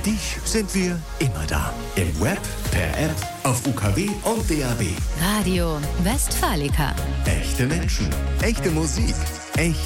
dich sind wir immer da. Im Web, per App, auf UKW und DAB. Radio Westfalica. Echte Menschen, echte Musik, echte